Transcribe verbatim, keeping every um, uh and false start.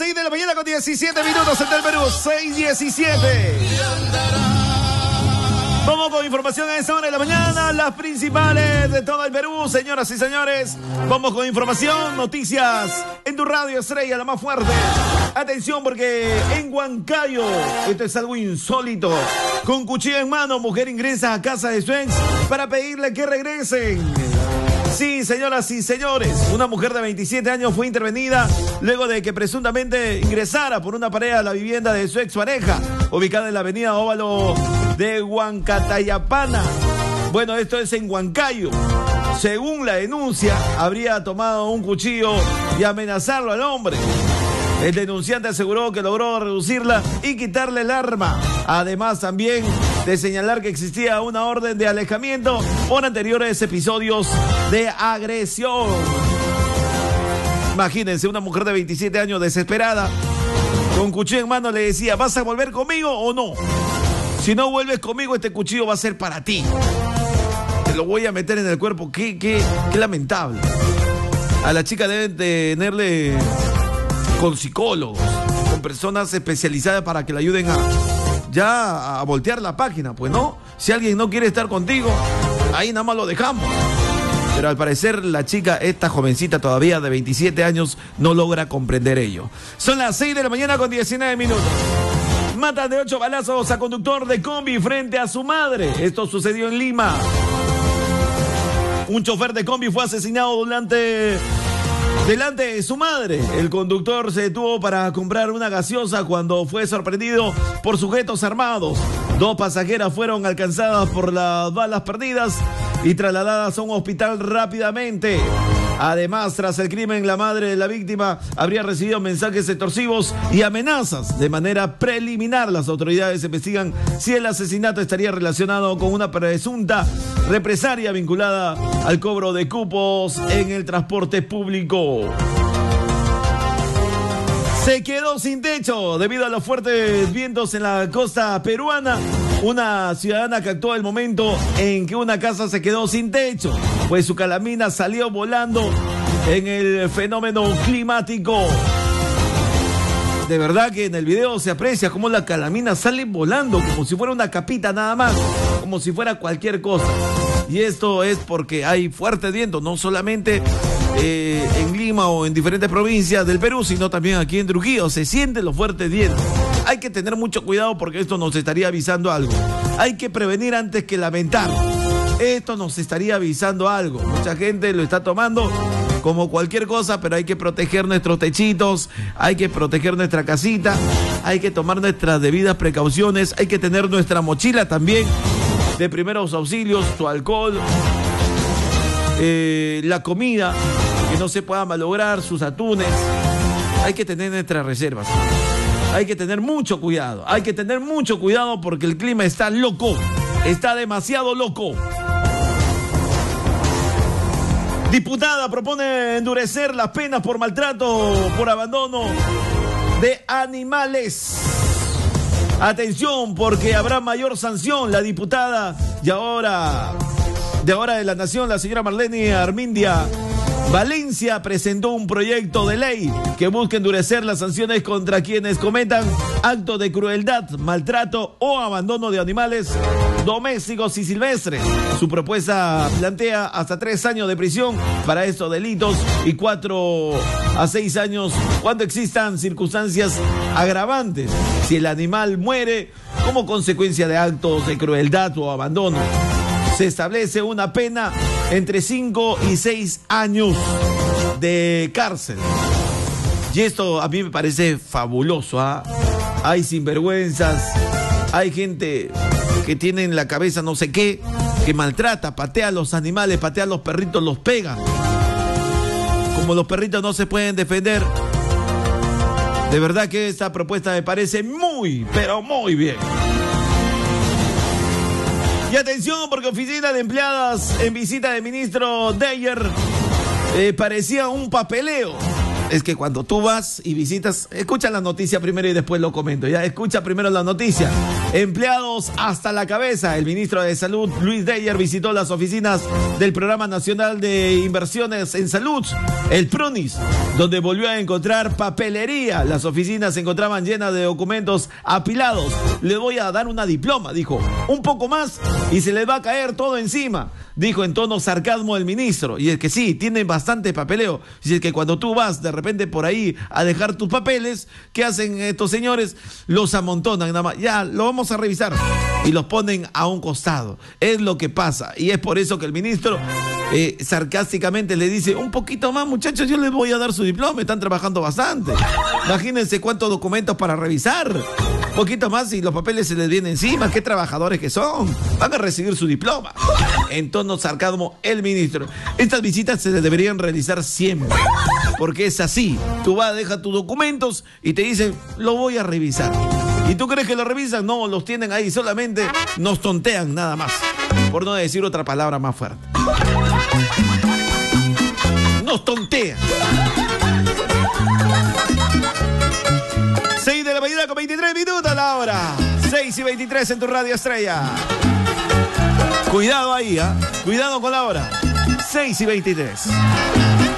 seis de la mañana con diecisiete minutos en el Perú, seis diecisiete. Vamos con información a esta hora de la mañana, las principales de todo el Perú, señoras y señores. Vamos con información, noticias en tu radio estrella, la más fuerte. Atención porque en Huancayo, esto es algo insólito. Con cuchillo en mano, mujer ingresa a casa de su ex para pedirle que regresen. Sí, señoras y señores, una mujer de veintisiete años fue intervenida luego de que presuntamente ingresara por una pared a la vivienda de su expareja, ubicada en la avenida Óvalo de Huancatayapana. Bueno, esto es en Huancayo. Según la denuncia, habría tomado un cuchillo y amenazarlo al hombre. El denunciante aseguró que logró reducirla y quitarle el arma. Además, también de señalar que existía una orden de alejamiento por anteriores episodios de agresión. Imagínense, una mujer de veintisiete años desesperada, con cuchillo en mano, le decía: ¿vas a volver conmigo o no? Si no vuelves conmigo, este cuchillo va a ser para ti. Te lo voy a meter en el cuerpo. Qué, qué, qué lamentable. A la chica deben tenerle con psicólogos, con personas especializadas para que le ayuden a ya a voltear la página, pues no. Si alguien no quiere estar contigo, ahí nada más lo dejamos. Pero al parecer la chica, esta jovencita todavía de veintisiete años, no logra comprender ello. Son las seis de la mañana con diecinueve minutos. Matan de ocho balazos a conductor de combi frente a su madre. Esto sucedió en Lima. Un chofer de combi fue asesinado durante... delante de su madre. El conductor se detuvo para comprar una gaseosa cuando fue sorprendido por sujetos armados. Dos pasajeras fueron alcanzadas por las balas perdidas y trasladadas a un hospital rápidamente. Además, tras el crimen, la madre de la víctima habría recibido mensajes extorsivos y amenazas. De manera preliminar, las autoridades investigan si el asesinato estaría relacionado con una presunta represalia vinculada al cobro de cupos en el transporte público. Se quedó sin techo debido a los fuertes vientos en la costa peruana. Una ciudadana captó el momento en que una casa se quedó sin techo, pues su calamina salió volando en el fenómeno climático. De verdad que en el video se aprecia cómo la calamina sale volando, como si fuera una capita nada más, como si fuera cualquier cosa. Y esto es porque hay fuerte viento, no solamente eh, en Lima o en diferentes provincias del Perú, sino también aquí en Trujillo. Se sienten los fuertes vientos. Hay que tener mucho cuidado porque esto nos estaría avisando algo. Hay que prevenir antes que lamentar. Esto nos estaría avisando algo. Mucha gente lo está tomando como cualquier cosa, pero hay que proteger nuestros techitos, hay que proteger nuestra casita, hay que tomar nuestras debidas precauciones, hay que tener nuestra mochila también de primeros auxilios, su alcohol, eh, la comida, que no se pueda malograr, sus atunes. Hay que tener nuestras reservas. Hay que tener mucho cuidado, hay que tener mucho cuidado porque el clima está loco, está demasiado loco. Diputada propone endurecer las penas por maltrato, por abandono de animales. Atención, porque habrá mayor sanción. La diputada y ahora, de ahora de la Nación, la señora Marlene Armindia Valencia, presentó un proyecto de ley que busca endurecer las sanciones contra quienes cometan actos de crueldad, maltrato o abandono de animales domésticos y silvestres. Su propuesta plantea hasta tres años de prisión para estos delitos y cuatro a seis años cuando existan circunstancias agravantes. Si el animal muere como consecuencia de actos de crueldad o abandono, se establece una pena entre cinco y seis años de cárcel. Y esto a mí me parece fabuloso, ¿ah? Hay sinvergüenzas, hay gente que tiene en la cabeza no sé qué, que maltrata, patea a los animales, patea a los perritos, los pega. Como los perritos no se pueden defender, de verdad que esta propuesta me parece muy, pero muy bien. Y atención, porque oficina de empleadas en visita del ministro Deyer eh, parecía un papeleo. Es que cuando tú vas y visitas, escucha la noticia primero y después lo comento, ya, escucha primero la noticia. Empleados hasta la cabeza. El ministro de Salud, Luis Deyer, visitó las oficinas del Programa Nacional de Inversiones en Salud, el PRONIS, donde volvió a encontrar papelería. Las oficinas se encontraban llenas de documentos apilados. Le voy a dar una diploma, dijo. Un poco más y se les va a caer todo encima, dijo en tono sarcasmo el ministro. Y es que sí, tienen bastante papeleo. Y es que cuando tú vas de repente por ahí a dejar tus papeles, ¿qué hacen estos señores? Los amontonan nada más. Ya, lo vamos a revisar. Y los ponen a un costado. Es lo que pasa. Y es por eso que el ministro eh, sarcásticamente le dice, un poquito más, muchachos, yo les voy a dar su diploma. Están trabajando bastante. Imagínense cuántos documentos para revisar. Un poquito más y los papeles se les vienen encima. Qué trabajadores que son. Van a recibir su diploma. En tono sarcasmo, el ministro. Estas visitas se deberían realizar siempre. Porque es así. Tú vas, dejas tus documentos y te dicen, lo voy a revisar. ¿Y tú crees que lo revisan? No, los tienen ahí. Solamente nos tontean nada más. Por no decir otra palabra más fuerte. Nos tontean. seis de la mañana con veintitrés minutos la hora. seis y veintitrés en tu radio estrella. Cuidado ahí, ¿ah? ¿eh? Cuidado con la hora. seis y veintitrés.